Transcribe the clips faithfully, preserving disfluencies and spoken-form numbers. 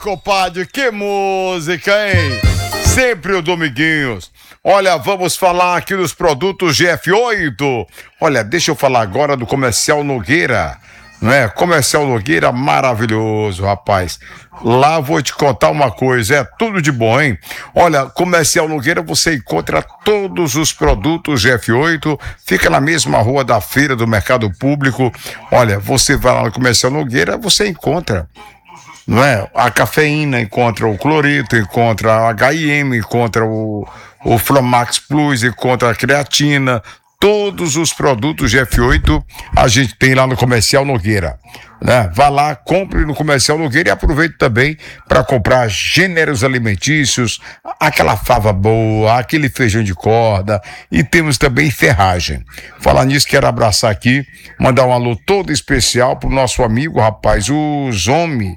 compadre, que música, hein? Sempre o Dominguinhos. Olha, vamos falar aqui dos produtos G F oito. Olha, deixa eu falar agora do Comercial Nogueira, não é? Comercial Nogueira maravilhoso, rapaz. Lá vou te contar uma coisa, é tudo de bom, hein? Olha, Comercial Nogueira você encontra todos os produtos G F oito, fica na mesma rua da feira do Mercado Público. Olha, você vai lá no Comercial Nogueira, você encontra, não é? A cafeína, encontra o cloreto, encontra a H I M, encontra o, o Flamax Plus, encontra a creatina. Todos os produtos G F oito a gente tem lá no Comercial Nogueira, né? Vá lá, compre no Comercial Nogueira e aproveite também para comprar gêneros alimentícios, aquela fava boa, aquele feijão de corda, e temos também ferragem. Falar nisso, quero abraçar aqui, mandar um alô todo especial pro nosso amigo, rapaz, o Zomi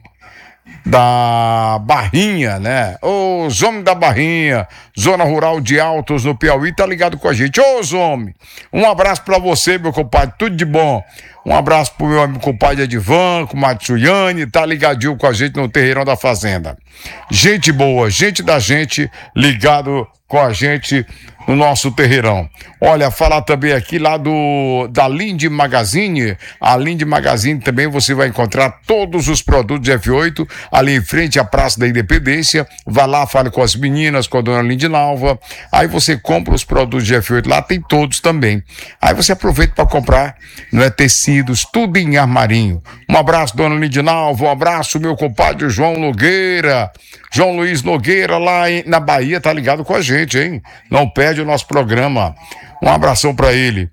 da Barrinha, né? Ô, Zomi da Barrinha, Zona Rural de Altos, no Piauí, tá ligado com a gente. Ô, Zomi, um abraço pra você, meu compadre, tudo de bom. Um abraço pro meu amigo compadre Edivan, com o Matsuyane, tá ligadinho com a gente no Terreirão da Fazenda. Gente boa, gente da gente, ligado com a gente no nosso terreirão. Olha, falar também aqui lá do da Linde Magazine. A Linde Magazine também você vai encontrar todos os produtos F oito ali em frente à Praça da Independência. Vá lá, fale com as meninas, com a dona Linde Nalva. Aí você compra os produtos de F oito, lá tem todos também. Aí você aproveita para comprar, não é, tecidos, tudo em armarinho. Um abraço, dona Linde Nalva, um abraço, meu compadre João Nogueira. João Luiz Nogueira, lá em, na Bahia, tá ligado com a gente, hein? Não perde o nosso programa. Um abração para ele.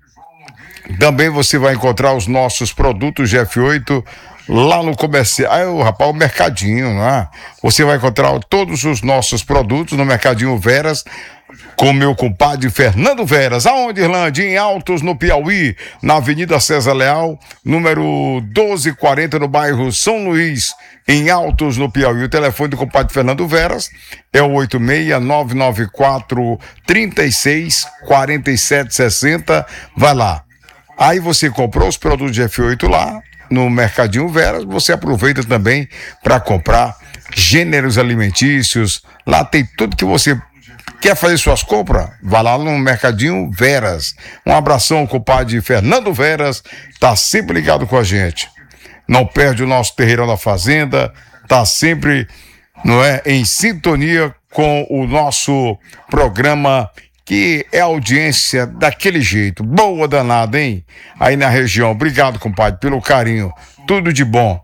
Também você vai encontrar os nossos produtos G F oito lá no comercial. Ah, o rapaz, o Mercadinho, né? Você vai encontrar todos os nossos produtos no Mercadinho Veras, com meu compadre Fernando Veras. Aonde, Irlande? Em Altos, no Piauí, na Avenida César Leal, número doze quarenta, no bairro São Luís, em Altos, no Piauí. O telefone do compadre Fernando Veras é o oito seis nove nove quatro três seis quatro sete seis zero. Vai lá. Aí você comprou os produtos de F oito lá no Mercadinho Veras, você aproveita também para comprar gêneros alimentícios. Lá tem tudo que você quer fazer suas compras? Vá lá no Mercadinho Veras. Um abração, compadre Fernando Veras, tá sempre ligado com a gente. Não perde o nosso Terreirão da Fazenda, tá sempre, não é, em sintonia com o nosso programa, que é audiência daquele jeito. Boa danada, hein? Aí na região. Obrigado, compadre, pelo carinho. Tudo de bom.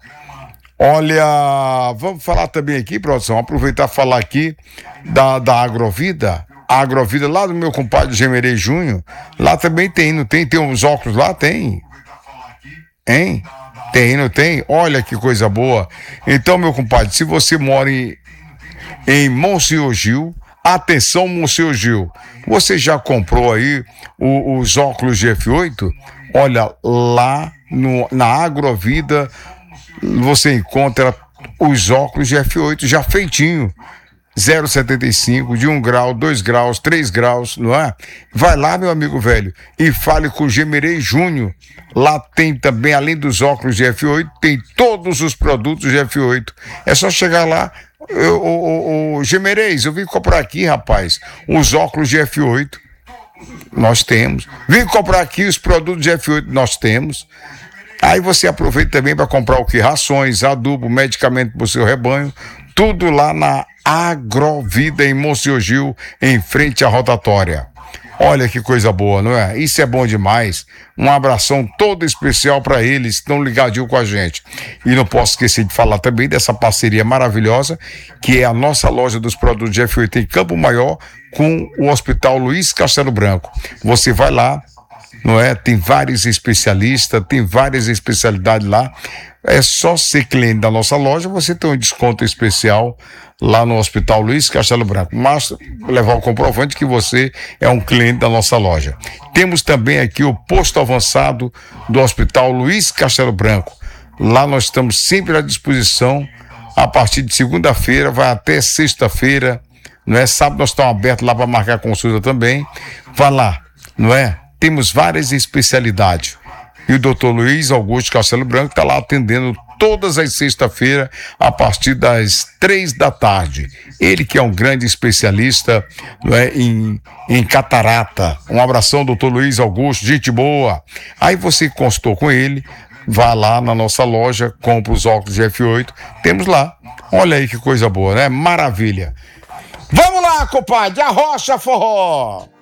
Olha, vamos falar também aqui, produção, aproveitar e falar aqui da, da Agrovida. A Agrovida lá do meu compadre Gemerei Júnior, lá também tem, não tem? Tem uns óculos lá? Tem. Hein? Tem, não tem? Olha que coisa boa. Então, meu compadre, se você mora em, em Monsenhor Gil, atenção, Monsenhor Gil, você já comprou aí o, os óculos G F oito? Olha, lá no, na Agrovida, você encontra os óculos de F oito já feitinho, zero vírgula setenta e cinco, de um grau, dois graus, três graus, não é? Vai lá, meu amigo velho, e fale com o Gemerei Júnior. Lá tem também, além dos óculos de F oito, tem todos os produtos de F oito. É só chegar lá. Eu, o, o, o Gemereis, eu vim comprar aqui, rapaz, os óculos de F oito. Nós temos. Vim comprar aqui os produtos de F oito. Nós temos. Aí você aproveita também para comprar o que? Rações, adubo, medicamento para o seu rebanho, tudo lá na Agrovida, em Monsenhor Gil, em frente à rotatória. Olha que coisa boa, não é? Isso é bom demais. Um abração todo especial para eles que estão ligadinhos com a gente. E não posso esquecer de falar também dessa parceria maravilhosa, que é a nossa loja dos produtos de F oito em Campo Maior, com o Hospital Luiz Castelo Branco. Você vai lá, não é? Tem vários especialistas, tem várias especialidades lá. É só ser cliente da nossa loja, você tem um desconto especial lá no Hospital Luiz Castelo Branco. Mas levar o comprovante que você é um cliente da nossa loja. Temos também aqui o posto avançado do Hospital Luiz Castelo Branco. Lá nós estamos sempre à disposição, a partir de segunda-feira, vai até sexta-feira, não é? Sábado nós estamos abertos lá para marcar consulta também. Vá lá, não é? Temos várias especialidades. E o doutor Luiz Augusto Castelo Branco está lá atendendo todas as sextas-feiras, a partir das três da tarde. Ele que é um grande especialista, não é, em, em catarata. Um abração, doutor Luiz Augusto, gente boa. Aí você consultou com ele, vá lá na nossa loja, compra os óculos de F oito, temos lá. Olha aí que coisa boa, né? Maravilha. Vamos lá, compadre, arrocha forró.